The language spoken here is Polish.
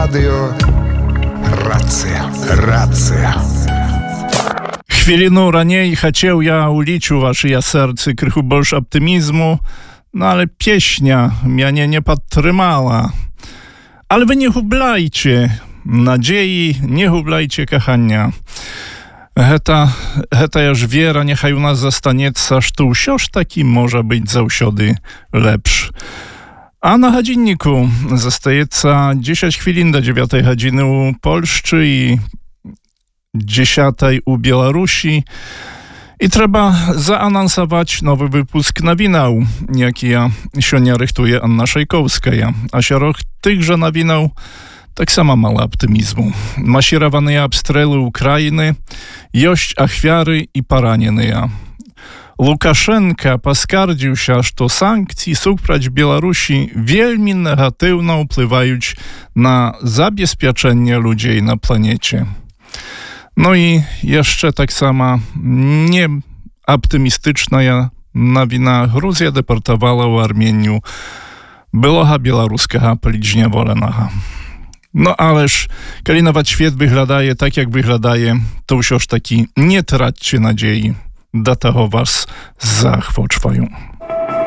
Радио Рацыя. Chwilinu raniej chciał ja uliczyć u waszej sercy krychu больш optymizmu, no ale pieśnia mnie nie podtrzymała. Ale wy nie hublajcie nadziei, nie hublajcie kochania. Heta już wiera, niechaj u nas zastanieca, że usiąż taki może być zausiody lepszy. A na godzinniku zostajeca 10 chwilin do 9 godziny u Polszczy i 10 u Białorusi. I trzeba zaanonsować nowy wypust nawinał, jaki ja siąnia rychtuje Anna Szejkowska. A środek tychże nawinał tak samo mało optymizmu. Masierowane obstrely Ukrainy, jość achwiary i paranieny. Łukaszenka poskardził się, że sankcje suprać Białorusi wielmi negatywno wpływają na zabezpieczenie ludzi na planecie. No i jeszcze tak samo nieoptymistyczna nowina. Gruzja deportowała w Armeniu byłego białoruskiego politycznie wolenego. No ależ, kiedy nawet świat wyglądaje tak, jak wyglądaje, to już taki nie traćcie nadziei. Do tego was zachwoczwają.